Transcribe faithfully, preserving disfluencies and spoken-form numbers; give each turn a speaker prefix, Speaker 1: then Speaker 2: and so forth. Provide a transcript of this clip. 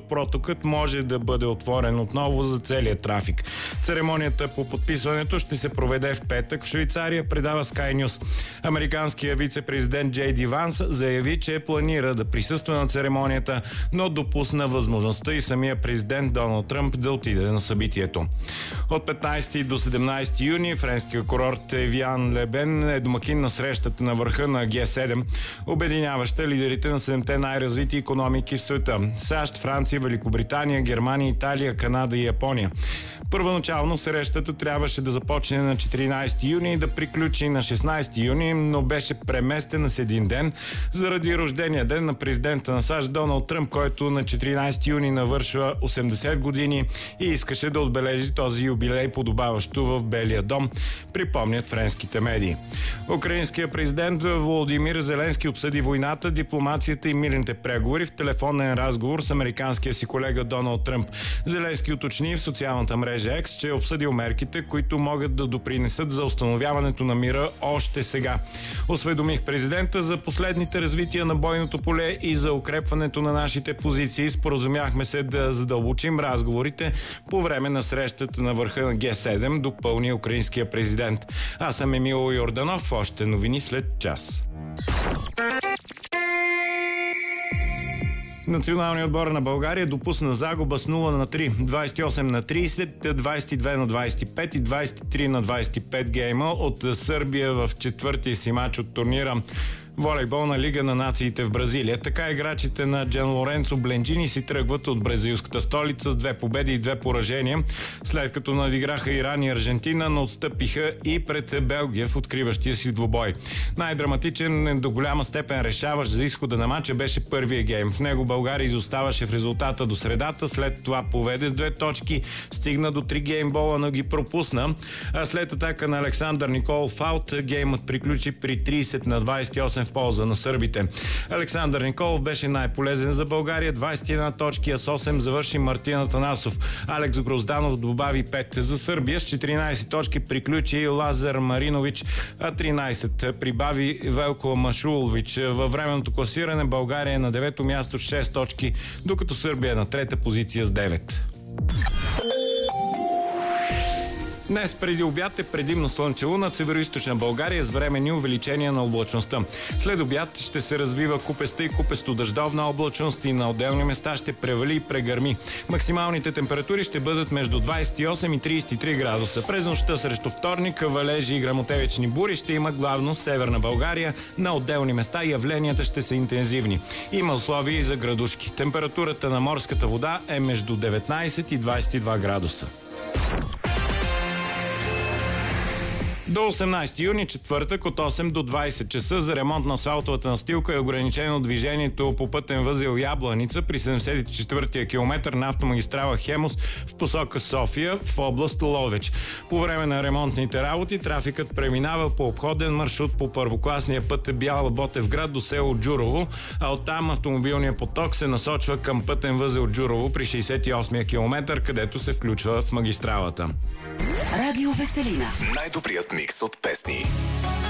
Speaker 1: протокът може да бъде отворен отново за целия трафик. Церемонията по подписването ще се проведе в петък в Швейцария, предава Sky News. Американският вице-президент Джей Ди Ванс заяви, че планира да присъства на церемонията, но допусна възможността и самия президент Доналд Тръмп да отиде на събитието. От петнайсети до седемнайсети юни френския курорт Евиан Лебен е домакин на срещата на върха на Ге седем, обединяваща лидерите на седемте най-развити икономики в света – САЩ, Франция, Великобритания, Германия, Италия, Канада и Япония. Първоначално срещата трябваше да започне на четиринайсети юни и да приключи на шестнайсети юни, но беше преместена с един ден заради рождения ден на президента на САЩ Доналд Тръмп, който на четиринайсети юни навършва осемдесет години и искаше да отбележи този юбилей подобаващо в Белия дом, припомнят френските медии. Украинският президент Володимир Зеленски обсъди войната, дипломацията и мирните преговори в телефонен разговор с американския си колега Доналд Тръмп. Зеленски уточни в социалната мрежа X, че е обсъдил мерките, които могат да допринесат за установяването на мира още сега. Осведомих президента за последните развития на бойното поле и за укрепването на нашите позиции. Споразумяхме се да задълбочим разговорите по време на срещата на върха на Ге седем, допълни украинския президент. Аз съм Емил Йорданов. Още новини след час. Националният отбор на България допусна загуба с нула на три, двайсет и осем на трийсет, двайсет и две на двайсет и пет и двайсет и три на двайсет и пет гейма от Сърбия в четвъртия си мач от турнира волейболна лига на нациите в Бразилия. Така играчите на Джан Лоренцо Бленджини си тръгват от бразилската столица с две победи и две поражения, след като надиграха Иран и Аржентина, но отстъпиха и пред Белгия в откриващия си двубой. Най-драматичен, до голяма степен решаващ за изхода на матча беше първия гейм. В него България изоставаше в резултата до средата, след това поведе с две точки, стигна до три геймбола, но ги пропусна. А след атака на Александър Николов аут, геймът приключи при трийсет на двайсет и осем в полза на сърбите. Александър Николов беше най-полезен за България, двайсет и една точки, а с осем завърши Мартин Атанасов. Алекс Грозданов добави пет. За Сърбия с четиринайсет точки приключи Лазар Маринович, а тринайсет прибави Велко Машулович. Във временното класиране България е на девето място с шест точки, докато Сърбия е на трета позиция с девет. Днес преди обяд е предимно слънчево над североизточна България с временни увеличения на облачността. След обяд ще се развива купеста и купесто-дъждовна облачност и на отделни места ще превали и прегърми. Максималните температури ще бъдат между двайсет и осем и трийсет и три градуса. През нощта срещу вторник валежи и гръмотевични бури ще има главно в северна България. На отделни места явленията ще са интензивни. Има условия и за градушки. Температурата на морската вода е между деветнайсет и двайсет и два градуса. До осемнайсети юни, четвъртък, от осем до двайсет часа за ремонт на асфалтовата настилка е ограничено движението по пътен възел Ябланица при седемдесет и четвъртия километър на автомагистрала Хемус в посока София в област Ловеч. По време на ремонтните работи трафикът преминава по обходен маршрут по първокласния път Бяла Ботевград до село Джурово, а оттам автомобилният поток се насочва към пътен възел Джурово при шейсет и осмия километър, където се включва в магистралата.
Speaker 2: Радио Веселина.
Speaker 3: Най-добрият микс от песни.